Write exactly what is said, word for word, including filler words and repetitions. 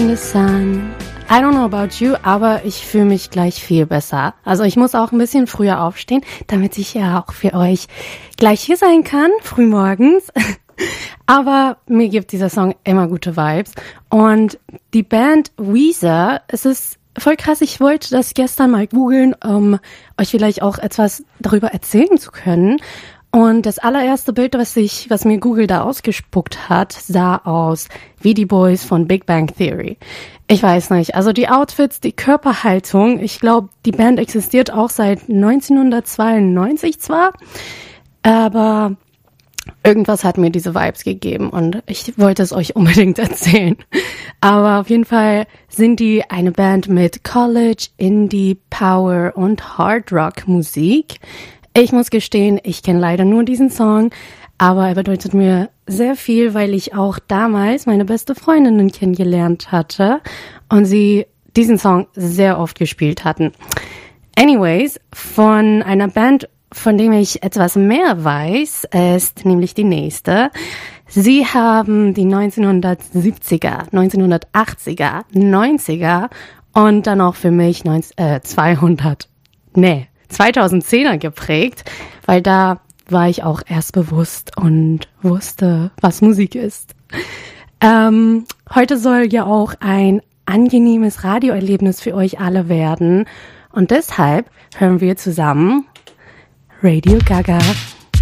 the sun. I don't know about you, aber ich fühle mich gleich viel besser. Also ich muss auch ein bisschen früher aufstehen, damit ich ja auch für euch gleich hier sein kann, frühmorgens. Aber mir gibt dieser Song immer gute Vibes. Und die Band Weezer, es ist voll krass, ich wollte das gestern mal googeln, um euch vielleicht auch etwas darüber erzählen zu können. Und das allererste Bild, was ich, was mir Google da ausgespuckt hat, sah aus wie die Boys von Big Bang Theory. Ich weiß nicht, also die Outfits, die Körperhaltung, ich glaube, die Band existiert auch seit neunzehnhundertzweiundneunzig zwar, aber irgendwas hat mir diese Vibes gegeben und ich wollte es euch unbedingt erzählen. Aber auf jeden Fall sind die eine Band mit College, Indie, Power und Hard Rock Musik. Ich muss gestehen, ich kenne leider nur diesen Song, aber er bedeutet mir sehr viel, weil ich auch damals meine beste Freundin kennengelernt hatte und sie diesen Song sehr oft gespielt hatten. Anyways, von einer Band, von dem ich etwas mehr weiß, ist nämlich die nächste. Sie haben die neunzehnhundertsiebziger, neunzehnhundertachtziger, neunziger und dann auch für mich neunzehn, äh, zweihundert, nee, zweitausendzehner geprägt, weil da war ich auch erst bewusst und wusste, was Musik ist. Ähm, heute soll ja auch ein angenehmes Radioerlebnis für euch alle werden und deshalb hören wir zusammen Radio Gaga.